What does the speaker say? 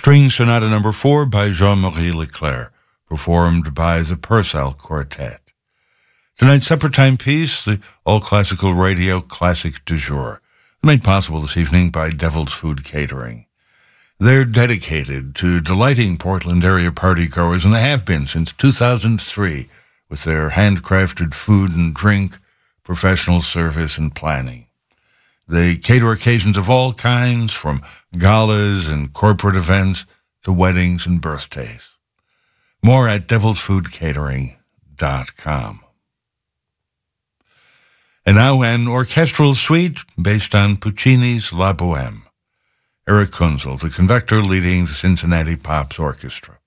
String Sonata No. 4 by Jean-Marie Leclerc, performed by the Purcell Quartet. Tonight's supper time piece, the all-classical radio classic du jour, made possible this evening by Devil's Food Catering. They're dedicated to delighting Portland area partygoers, and they have been since 2003, with their handcrafted food and drink, professional service, and planning. They cater occasions of all kinds, from galas and corporate events to weddings and birthdays. More at devilsfoodcatering.com. And now an orchestral suite based on Puccini's La Bohème. Eric Kunzel, the conductor leading the Cincinnati Pops Orchestra.